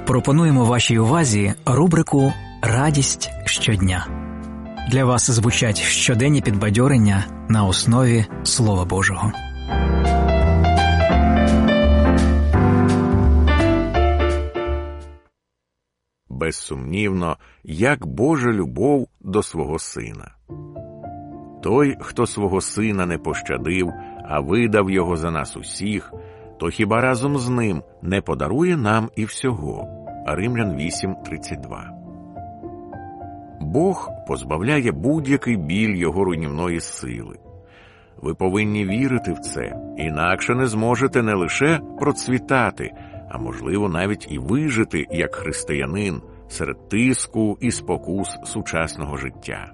Пропонуємо вашій увазі рубрику «Радість щодня». Для вас звучать щоденні підбадьорення на основі Слова Божого. Безсумнівно, як Божа любов до свого Сина. Той, хто свого Сина не пощадив, а видав його за нас усіх, то хіба разом з ним не подарує нам і всього? Римлян 8:32. Бог позбавляє будь-який біль його руйнівної сили. Ви повинні вірити в це, інакше не зможете не лише процвітати, а можливо навіть і вижити як християнин серед тиску і спокус сучасного життя.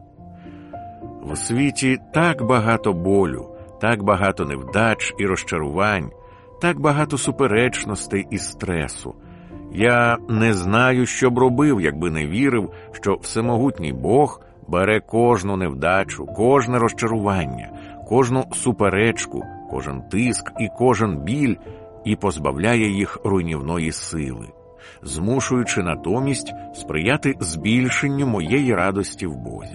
В світі так багато болю, так багато невдач і розчарувань, так багато суперечностей і стресу. Я не знаю, що б робив, якби не вірив, що всемогутній Бог бере кожну невдачу, кожне розчарування, кожну суперечку, кожен тиск і кожен біль і позбавляє їх руйнівної сили, змушуючи натомість сприяти збільшенню моєї радості в Бозі.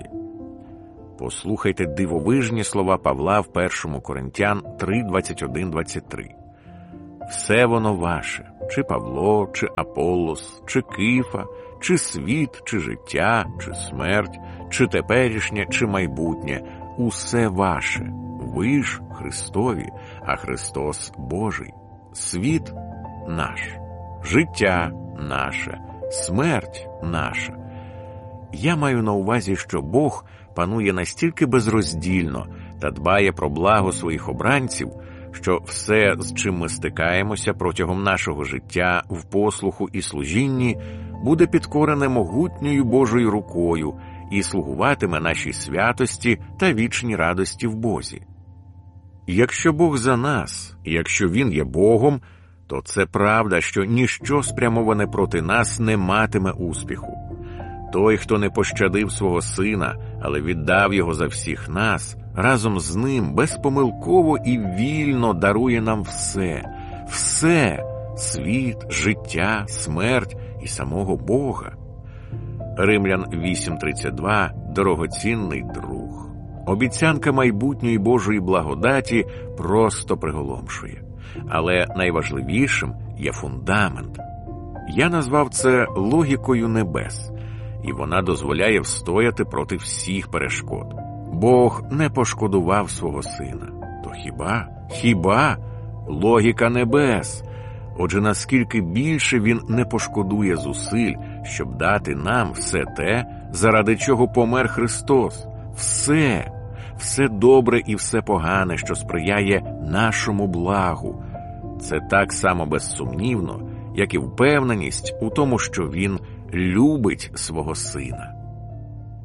Послухайте дивовижні слова Павла в 1 Коринтян 3:21-23. «Все воно ваше, чи Павло, чи Аполлос, чи Кифа, чи світ, чи життя, чи смерть, чи теперішнє, чи майбутнє, усе ваше, ви ж Христові, а Христос Божий. Світ наш, життя наше, смерть наша». Я маю на увазі, що Бог панує настільки безроздільно та дбає про благо своїх обранців, що все, з чим ми стикаємося протягом нашого життя в послуху і служінні, буде підкорене могутньою Божою рукою і слугуватиме нашій святості та вічній радості в Бозі. Якщо Бог за нас, і якщо Він є Богом, то це правда, що ніщо спрямоване проти нас не матиме успіху. Той, хто не пощадив свого Сина, але віддав його за всіх нас, разом з ним безпомилково і вільно дарує нам все, все – світ, життя, смерть і самого Бога. Римлян 8:32 – дорогоцінний друг. Обіцянка майбутньої Божої благодаті просто приголомшує. Але найважливішим є фундамент. Я назвав це логікою небес, і вона дозволяє встояти проти всіх перешкод. Бог не пошкодував свого Сина. То хіба? Логіка небес. Отже, наскільки більше Він не пошкодує зусиль, щоб дати нам все те, заради чого помер Христос. Все добре і все погане, що сприяє нашому благу. Це так само безсумнівно, як і впевненість у тому, що Він любить свого Сина.